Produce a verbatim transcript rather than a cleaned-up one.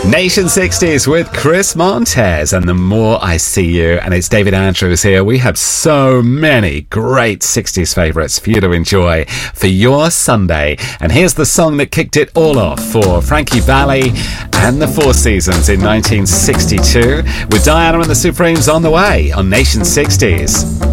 Nation sixties with Chris Montez and The More I See You. And it's David Andrews here. We have so many great sixties favourites for you to enjoy for your Sunday. And here's the song that kicked it all off for Frankie Valli and the Four Seasons in nineteen sixty-two, with Diana and the Supremes on the way on Nation sixties.